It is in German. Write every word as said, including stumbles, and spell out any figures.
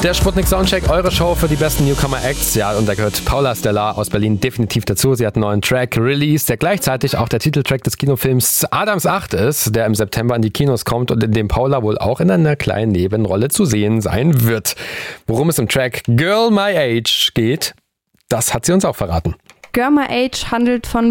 Der Sputnik Soundcheck, eure Show für die besten Newcomer-Acts. Ja, und da gehört Paula Stella aus Berlin definitiv dazu. Sie hat einen neuen Track released, der gleichzeitig auch der Titeltrack des Kinofilms Adams acht ist, der im September in die Kinos kommt und in dem Paula wohl auch in einer kleinen Nebenrolle zu sehen sein wird. Worum es im Track Girl My Age geht, das hat sie uns auch verraten. Girl My Age handelt von